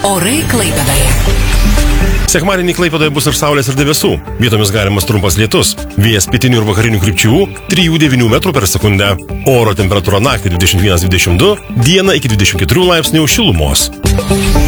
Orai Klaipėdoje. Sekmadienį Klaipėdoje bus ir saulės ir debesų. Vietomis galimas trumpas lietus. Vėjas pietinių ir vakarinių krypčių 3–9 metrų per sekundę. Oro temperatūra naktį 21–22, dieną iki 24 laipsnių šilumos.